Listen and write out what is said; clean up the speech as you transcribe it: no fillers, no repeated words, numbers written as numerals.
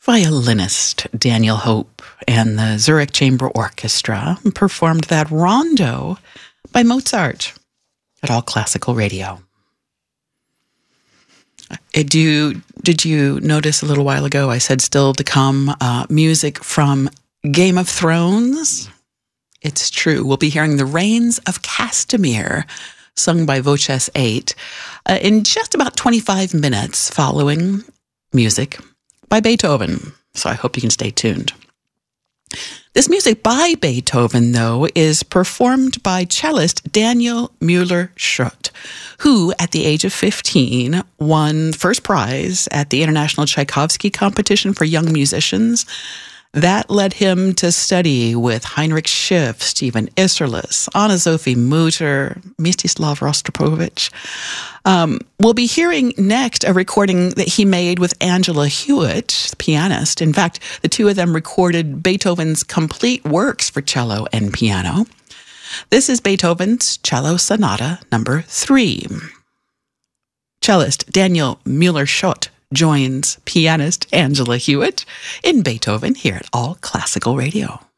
violinist Daniel Hope and the Zurich Chamber Orchestra performed that rondo by Mozart at All Classical Radio. Did you notice a little while ago I said still to come music from Game of Thrones? It's true. We'll be hearing The Rains of Castamere, sung by Voces 8, in just about 25 minutes following music by Beethoven. So I hope you can stay tuned. This music by Beethoven, though, is performed by cellist Daniel Müller-Schott, who, at the age of 15, won first prize at the International Tchaikovsky Competition for Young Musicians. That led him to study with Heinrich Schiff, Stephen Isserlis, Anna-Sophie Mutter, Mstislav Rostropovich. We'll be hearing next a recording that he made with Angela Hewitt, the pianist. In fact, the two of them recorded Beethoven's complete works for cello and piano. This is Beethoven's Cello Sonata No. 3. Cellist Daniel Müller-Schott joins pianist Angela Hewitt in Beethoven here at All Classical Radio.